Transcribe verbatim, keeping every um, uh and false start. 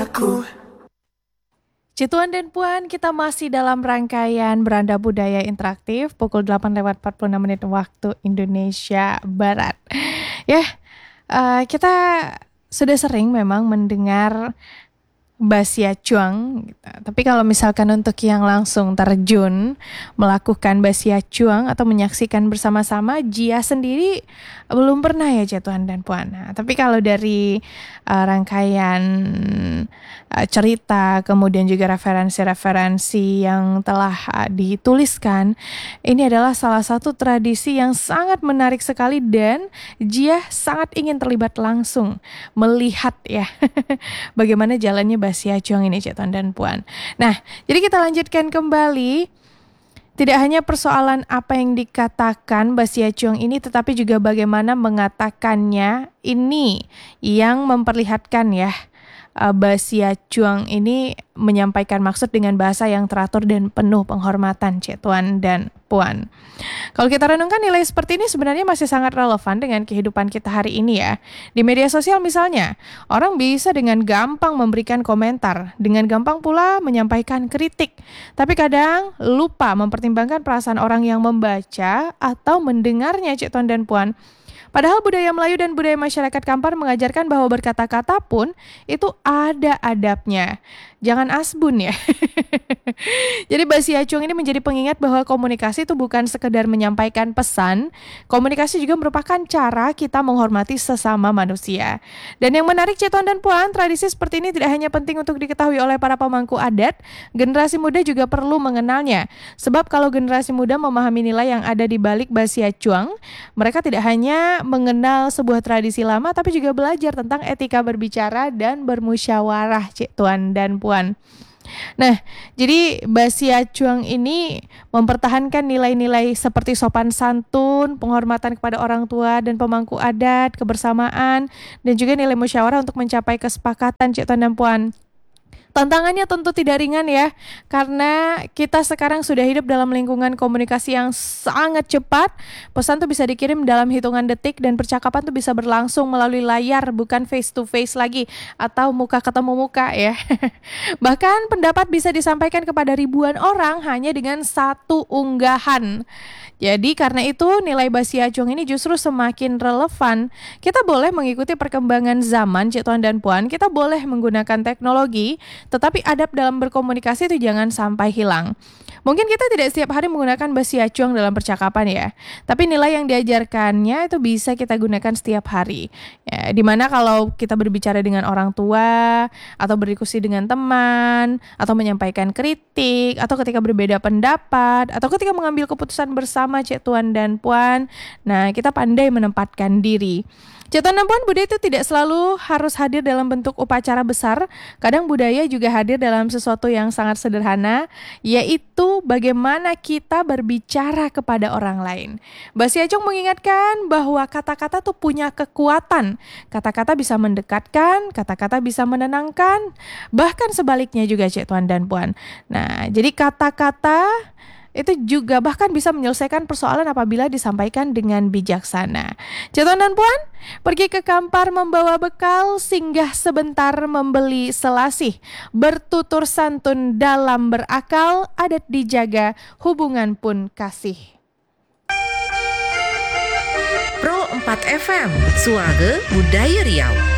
aku. Cituan dan Puan, kita masih dalam rangkaian Beranda Budaya Interaktif pukul delapan lewat empat puluh enam menit waktu Indonesia Barat. Ya, uh, kita sudah sering memang mendengar Basia Chuang, gitu. Tapi kalau misalkan untuk yang langsung terjun melakukan Basia Chuang atau menyaksikan bersama-sama, Jia sendiri belum pernah ya Cituan dan Puan. Nah, tapi kalau dari uh, rangkaian uh, cerita, kemudian juga referensi-referensi yang telah uh, dituliskan, ini adalah salah satu tradisi yang sangat menarik sekali dan Jia sangat ingin terlibat langsung melihat ya bagaimana jalannya Basia Chuang ini Cituan dan Puan. Nah, jadi kita lanjutkan kembali. Tidak hanya persoalan apa yang dikatakan Basia Chuang ini, tetapi juga bagaimana mengatakannya. Ini yang memperlihatkan ya, Basia Chuang ini menyampaikan maksud dengan bahasa yang teratur dan penuh penghormatan Cituan dan Puan. Kalau kita renungkan, nilai seperti ini sebenarnya masih sangat relevan dengan kehidupan kita hari ini ya. Di media sosial misalnya, orang bisa dengan gampang memberikan komentar, dengan gampang pula menyampaikan kritik. Tapi kadang lupa mempertimbangkan perasaan orang yang membaca atau mendengarnya Cituan dan Puan. Padahal budaya Melayu dan budaya masyarakat Kampar mengajarkan bahwa berkata-kata pun itu ada adabnya. Jangan asbun ya. Jadi Basia Chuang ini menjadi pengingat bahwa komunikasi itu bukan sekedar menyampaikan pesan. Komunikasi juga merupakan cara kita menghormati sesama manusia. Dan yang menarik Cituan dan Puan, tradisi seperti ini tidak hanya penting untuk diketahui oleh para pemangku adat, generasi muda juga perlu mengenalnya. Sebab kalau generasi muda memahami nilai yang ada di balik Basia Chuang, mereka tidak hanya mengenal sebuah tradisi lama, tapi juga belajar tentang etika berbicara dan bermusyawarah Cituan dan Puan. Nah, jadi Basia Chuang ini mempertahankan nilai-nilai seperti sopan santun, penghormatan kepada orang tua dan pemangku adat, kebersamaan, dan juga nilai musyawarah untuk mencapai kesepakatan Cituan dan Puan. Tantangannya tentu tidak ringan ya, karena kita sekarang sudah hidup dalam lingkungan komunikasi yang sangat cepat. Pesan tuh bisa dikirim dalam hitungan detik dan percakapan tuh bisa berlangsung melalui layar, bukan face to face lagi atau muka ketemu muka ya. Bahkan pendapat bisa disampaikan kepada ribuan orang hanya dengan satu unggahan. Jadi karena itu nilai Basia Chuang ini justru semakin relevan. Kita boleh mengikuti perkembangan zaman Cituan dan Puan, kita boleh menggunakan teknologi, tetapi adab dalam berkomunikasi itu jangan sampai hilang. Mungkin kita tidak setiap hari menggunakan Basia Chuang dalam percakapan ya, tapi nilai yang diajarkannya itu bisa kita gunakan setiap hari. Ya, dimana kalau kita berbicara dengan orang tua, atau berdiskusi dengan teman, atau menyampaikan kritik, atau ketika berbeda pendapat, atau ketika mengambil keputusan bersama Cituan dan Puan, nah kita pandai menempatkan diri. Cituan dan Puan, budaya itu tidak selalu harus hadir dalam bentuk upacara besar. Kadang budaya juga hadir dalam sesuatu yang sangat sederhana, yaitu bagaimana kita berbicara kepada orang lain. Basia Chuang mengingatkan bahwa kata-kata tuh punya kekuatan. Kata-kata bisa mendekatkan, kata-kata bisa menenangkan, bahkan sebaliknya juga Cituan dan Puan. Nah, jadi kata-kata itu juga bahkan bisa menyelesaikan persoalan apabila disampaikan dengan bijaksana. Cituan dan Puan, pergi ke Kampar membawa bekal, singgah sebentar membeli selasih, bertutur santun dalam berakal, adat dijaga, hubungan pun kasih. Pro empat F M, Suara Budaya Riau.